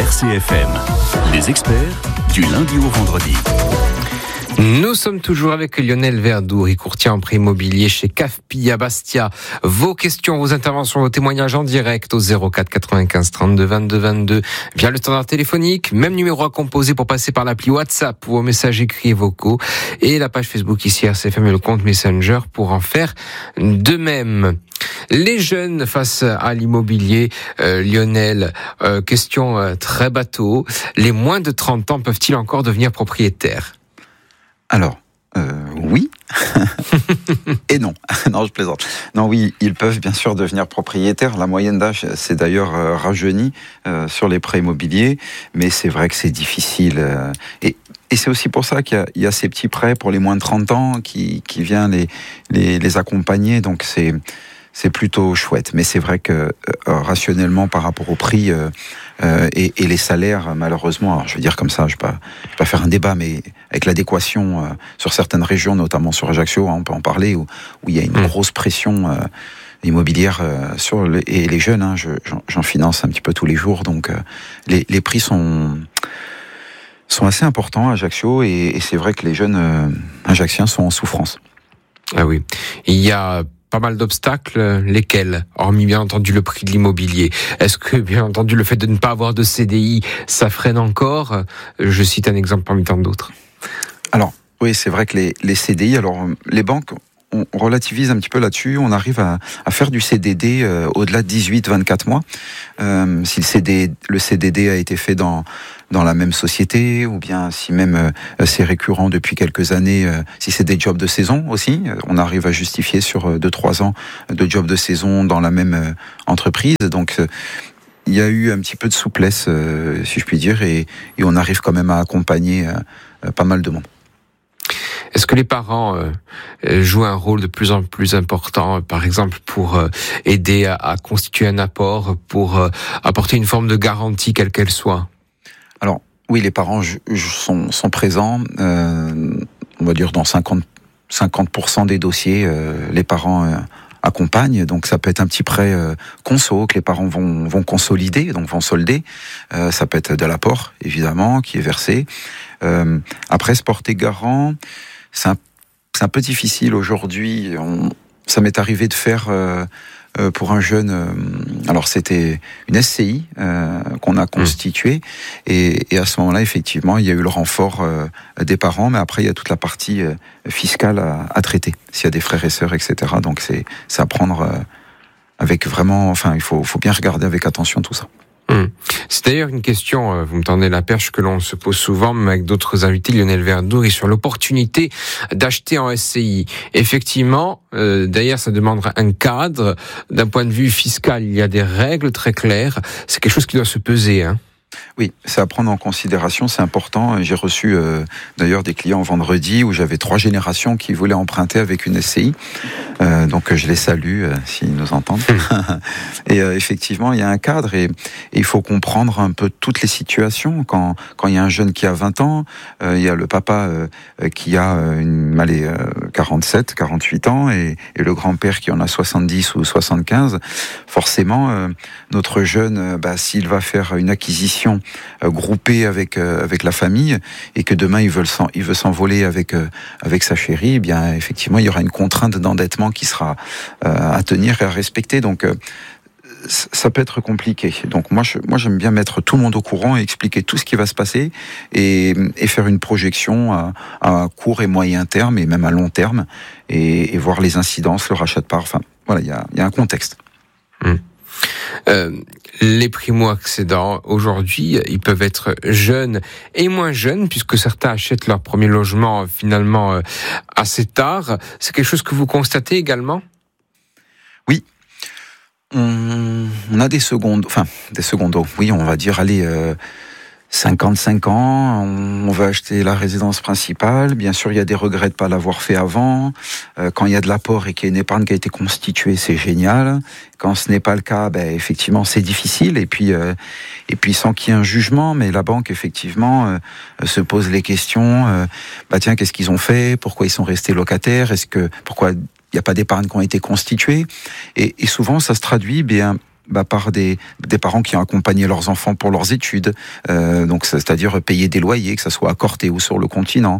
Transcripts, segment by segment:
RCFM, les experts du lundi au vendredi. Nous sommes toujours avec Lionel Verdouri, courtier en prêt immobilier chez CAFPI à Bastia. Vos questions, vos interventions, vos témoignages en direct au 04 95 32 22 22 via le standard téléphonique. Même numéro à composer pour passer par l'appli WhatsApp pour vos messages écrits et vocaux. Et la page Facebook ici RCFM et le compte Messenger pour en faire de même. Les jeunes face à l'immobilier, Lionel, question très bateau. Les moins de 30 ans peuvent-ils encore devenir propriétaires ? Alors, oui et non. Non, je plaisante. Non, oui, ils peuvent bien sûr devenir propriétaires. La moyenne d'âge s'est d'ailleurs rajeunie sur les prêts immobiliers, mais c'est vrai que c'est difficile. Et c'est aussi pour ça qu'il y a ces petits prêts pour les moins de 30 ans qui viennent les accompagner. Donc c'est plutôt chouette. Mais c'est vrai que rationnellement, par rapport au prix et les salaires, malheureusement, alors je veux dire comme ça, je vais pas faire un débat, mais avec l'adéquation sur certaines régions, notamment sur Ajaccio, on peut en parler, où il y a une grosse pression immobilière sur et les jeunes. J'en finance un petit peu tous les jours, donc les prix sont assez importants à Ajaccio, et c'est vrai que les jeunes ajacciens sont en souffrance. Ah oui, il y a pas mal d'obstacles, lesquels, hormis bien entendu le prix de l'immobilier. Est-ce que bien entendu le fait de ne pas avoir de CDI, ça freine encore ? Je cite un exemple parmi tant d'autres. Alors oui, c'est vrai que les CDI, alors les banques, on relativise un petit peu là-dessus, on arrive à faire du CDD au-delà de 18-24 mois. Si le CDD a été fait dans la même société, ou bien si même c'est récurrent depuis quelques années, si c'est des jobs de saison aussi, on arrive à justifier sur 2-3 ans de jobs de saison dans la même entreprise. Donc il y a eu un petit peu de souplesse, si je puis dire, et on arrive quand même à accompagner pas mal de monde. Est-ce que les parents jouent un rôle de plus en plus important, par exemple pour aider à constituer un apport, pour apporter une forme de garantie quelle qu'elle soit ? Alors oui, les parents sont présents, on va dire dans 50% des dossiers, les parents accompagnent, donc ça peut être un petit prêt conso que les parents vont consolider, donc vont solder. Ça peut être de l'apport, évidemment, qui est versé. Après, se porter garant, c'est un peu difficile aujourd'hui. Ça m'est arrivé de faire pour un jeune, alors c'était une SCI qu'on a constituée, et à ce moment-là, effectivement, il y a eu le renfort des parents, mais après il y a toute la partie fiscale à traiter, s'il y a des frères et sœurs, etc. Donc c'est à prendre avec vraiment, enfin il faut bien regarder avec attention tout ça. C'est d'ailleurs une question, vous me tendez la perche, que l'on se pose souvent, même avec d'autres invités, Lionel Verdouri, sur l'opportunité d'acheter en SCI. Effectivement, d'ailleurs, ça demandera un cadre. D'un point de vue fiscal, il y a des règles très claires. C'est quelque chose qui doit se peser, hein. Oui, c'est à prendre en considération, c'est important. J'ai reçu d'ailleurs des clients vendredi où j'avais 3 générations qui voulaient emprunter avec une SCI. Donc je les salue s'ils nous entendent. Et effectivement, il y a un cadre, et il faut comprendre un peu toutes les situations. Quand il y a un jeune qui a 20 ans, il y a le papa qui a 47, 48 ans, et le grand-père qui en a 70 ou 75. Forcément, notre jeune, s'il va faire une acquisition groupée avec la famille, et que demain il veut s'envoler avec sa chérie, eh bien effectivement il y aura une contrainte d'endettement qui sera à tenir et à respecter. Donc ça peut être compliqué. Donc moi j'aime bien mettre tout le monde au courant et expliquer tout ce qui va se passer, et faire une projection à court et moyen terme, et même à long terme, et voir les incidences, le rachat de parts. Enfin voilà, il y a un contexte. Les primo-accédants, aujourd'hui, ils peuvent être jeunes et moins jeunes, puisque certains achètent leur premier logement finalement assez tard. C'est quelque chose que vous constatez également ? Oui. On a des secondos, oui, on va dire, allez, 55 ans, on va acheter la résidence principale. Bien sûr, il y a des regrets de ne pas l'avoir fait avant. Quand il y a de l'apport et qu'il y a une épargne qui a été constituée, c'est génial. Quand ce n'est pas le cas, effectivement, c'est difficile. Et puis sans qu'il y ait un jugement, mais la banque, effectivement, se pose les questions. Tiens, qu'est-ce qu'ils ont fait ? Pourquoi ils sont restés locataires ? Pourquoi il n'y a pas d'épargne qui ont été constituées ? Et souvent, ça se traduit par des parents qui ont accompagné leurs enfants pour leurs études, donc c'est-à-dire payer des loyers, que ce soit à Corté ou sur le continent,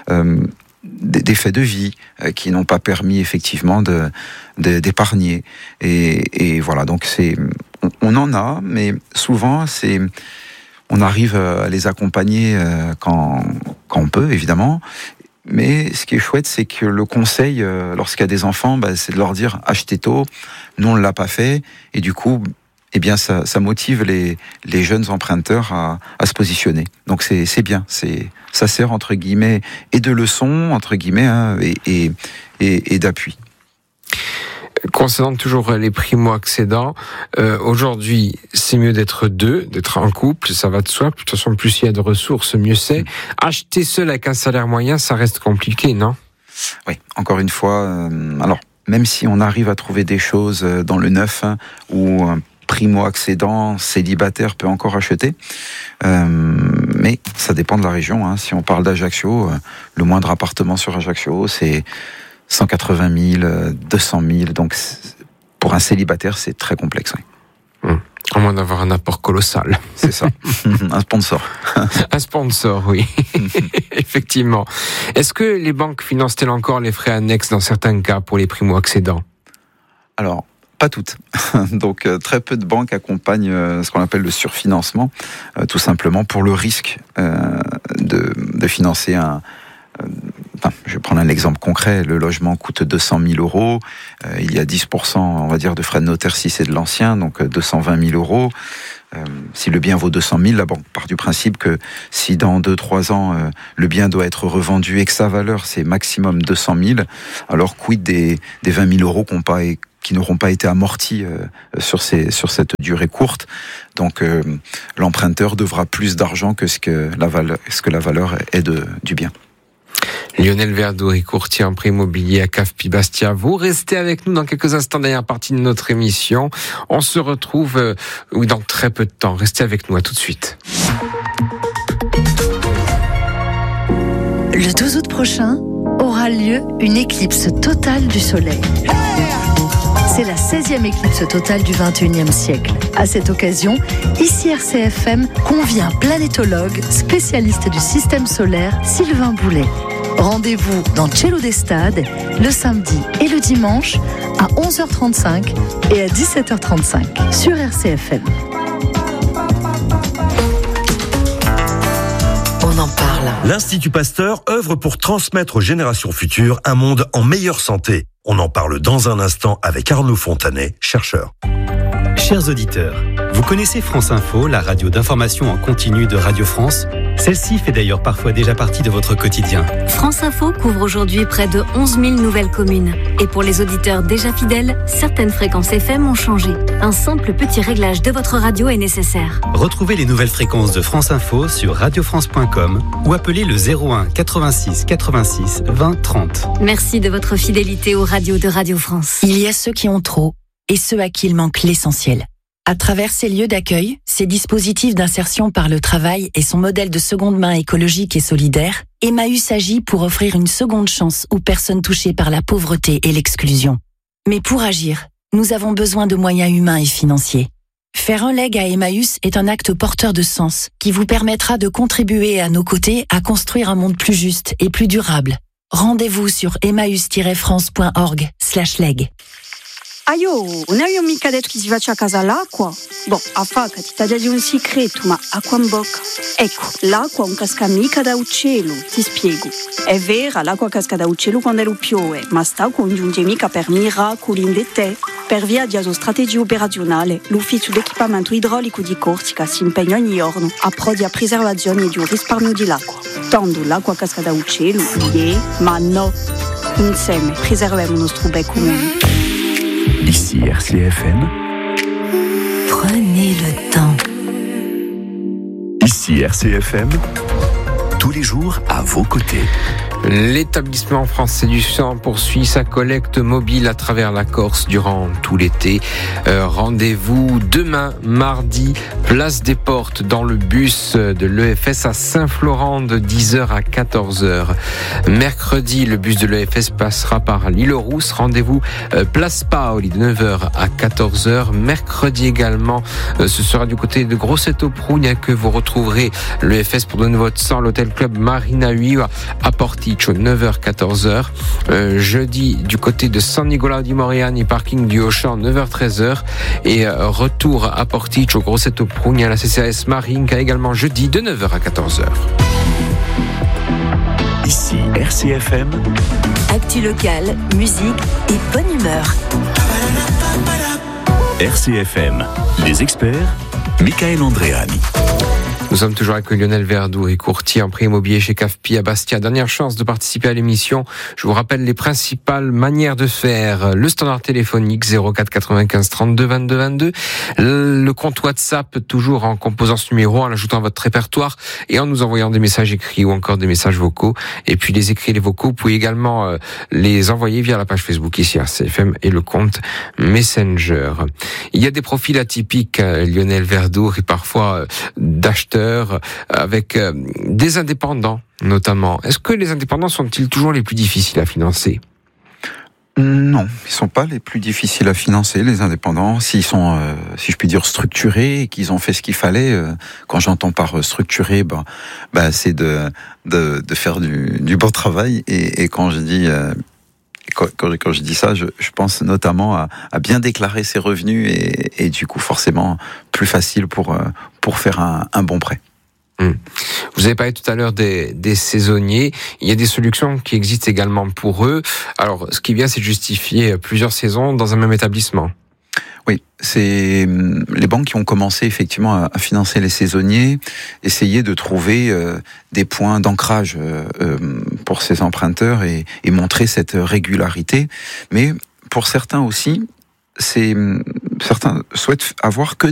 des faits de vie qui n'ont pas permis effectivement d'épargner. Et voilà, donc on en a, mais souvent on arrive à les accompagner quand on peut, évidemment. Mais ce qui est chouette, c'est que le conseil, lorsqu'il y a des enfants, c'est de leur dire « achetez tôt ». Nous, on ne l'a pas fait. Et du coup, eh bien, ça motive les jeunes emprunteurs à se positionner. Donc c'est bien. Ça sert, entre guillemets, et de leçon, entre guillemets, hein, et d'appui. Concernant toujours les primo-accédants, aujourd'hui, c'est mieux d'être deux, d'être en couple, ça va de soi. De toute façon, plus il y a de ressources, mieux c'est. Acheter seul avec un salaire moyen, ça reste compliqué, non ? Oui, encore une fois, alors, même si on arrive à trouver des choses dans le neuf, hein, où un primo-accédant célibataire peut encore acheter, mais ça dépend de la région. Hein. Si on parle d'Ajaccio, le moindre appartement sur Ajaccio, c'est 180 000, 200 000, donc pour un célibataire, c'est très complexe. Oui. À moins d'avoir un apport colossal. C'est ça, un sponsor. Un sponsor, oui, effectivement. Est-ce que les banques financent-elles encore les frais annexes dans certains cas pour les primo-accédants ? Alors, pas toutes. Donc, très peu de banques accompagnent ce qu'on appelle le surfinancement, tout simplement pour le risque de financer je vais prendre un exemple concret. Le logement coûte 200 000 euros. Il y a 10%, on va dire, de frais de notaire si c'est de l'ancien, donc 220 000 euros. Si le bien vaut 200 000, la banque part du principe que si dans 2-3 ans, le bien doit être revendu et que sa valeur, c'est maximum 200 000, alors quid des 20 000 euros qui n'auront pas été amortis sur cette durée courte. Donc, l'emprunteur devra plus d'argent que ce que la valeur est du bien. Lionel Verdouri, courtier en prêt immobilier à CAF Bastia. Vous restez avec nous dans quelques instants, dernière partie de notre émission. On se retrouve dans très peu de temps. Restez avec nous, à tout de suite. Le 12 août prochain aura lieu une éclipse totale du Soleil. C'est la 16e éclipse totale du 21e siècle. À cette occasion, ici RCFM convie un planétologue, spécialiste du système solaire, Sylvain Boulet. Rendez-vous dans Cielo des Stades le samedi et le dimanche à 11h35 et à 17h35 sur RCFM. On en parle. L'Institut Pasteur œuvre pour transmettre aux générations futures un monde en meilleure santé. On en parle dans un instant avec Arnaud Fontanet, chercheur. Chers auditeurs, vous connaissez France Info, la radio d'information en continu de Radio France ? Celle-ci fait d'ailleurs parfois déjà partie de votre quotidien. France Info couvre aujourd'hui près de 11 000 nouvelles communes. Et pour les auditeurs déjà fidèles, certaines fréquences FM ont changé. Un simple petit réglage de votre radio est nécessaire. Retrouvez les nouvelles fréquences de France Info sur radiofrance.com ou appelez le 01 86 86 20 30. Merci de votre fidélité aux radios de Radio France. Il y a ceux qui ont trop et ceux à qui il manque l'essentiel. À travers ces lieux d'accueil, ces dispositifs d'insertion par le travail et son modèle de seconde main écologique et solidaire, Emmaüs agit pour offrir une seconde chance aux personnes touchées par la pauvreté et l'exclusion. Mais pour agir, nous avons besoin de moyens humains et financiers. Faire un leg à Emmaüs est un acte porteur de sens qui vous permettra de contribuer à nos côtés à construire un monde plus juste et plus durable. Rendez-vous sur emmaüs-france.org/leg. Io non io mica detto che si faccia a casa l'acqua. Boh, a facca ti taglia di un segreto, ma acqua in bocca. Ecco, l'acqua non casca mica da uccello, ti spiego. È vera, l'acqua casca da uccello quando lo piove, ma sta non giunge mica per miracoli in te. Per via di una strategia operazionale, l'ufficio d'equipamento idraulico di Corsica si impegna ogni giorno a prodi a preservazione di un risparmio di l'acqua. Tanto l'acqua casca da uccello, ma no. Insieme preserviamo il nostro bel comune. Ici RCFM. Prenez le temps. Ici RCFM. tous les jours à vos côtés. L'établissement français du sang poursuit sa collecte mobile à travers la Corse durant tout l'été. Rendez-vous demain, mardi, place des Portes, dans le bus de l'EFS à Saint-Florent de 10h à 14h. Mercredi, le bus de l'EFS passera par l'Île-Rousse. Rendez-vous place Paoli de 9h à 14h. Mercredi également, ce sera du côté de Grosseto-Prugna que vous retrouverez l'EFS pour donner votre sang à l'hôtel club Marina Uiva à Porticcio, 9h-14h. Jeudi, du côté de San Nicolao di Moriani, parking du Auchan, 9h-13h. Et retour à Porticcio, Grosseto-Prugna, la CCAS Marinka, également jeudi de 9h à 14h. Ici RCFM. Actu locale, musique et bonne humeur. RCFM. Les experts, Michael Andréani. Nous sommes toujours avec Lionel Verdouri, courtier en prêt immobilier chez CAFPI à Bastia. Dernière chance de participer à l'émission. Je vous rappelle les principales manières de faire. Le standard téléphonique 04 95 32 22 22. Le compte WhatsApp toujours en composant ce numéro, en l'ajoutant à votre répertoire et en nous envoyant des messages écrits ou encore des messages vocaux. Et puis les écrits et les vocaux, vous pouvez également les envoyer via la page Facebook ici RCFM et le compte Messenger. Il y a des profils atypiques, Lionel Verdouri, parfois d'acheteurs avec des indépendants notamment. Est-ce que les indépendants sont-ils toujours les plus difficiles à financer ? Non, ils sont pas les plus difficiles à financer, les indépendants, s'ils sont, si je puis dire, structurés et qu'ils ont fait ce qu'il fallait. Quand j'entends par structuré, c'est de faire du bon travail. Et quand je dis quand je dis ça, je pense notamment à bien déclarer ses revenus et du coup forcément plus facile pour faire un bon prêt. Vous avez parlé tout à l'heure des saisonniers. Il y a des solutions qui existent également pour eux. Alors, ce qui vient, c'est de justifier plusieurs saisons dans un même établissement. Oui, c'est les banques qui ont commencé effectivement à financer les saisonniers, essayer de trouver des points d'ancrage pour ces emprunteurs et montrer cette régularité. Mais pour certains aussi, certains souhaitent avoir que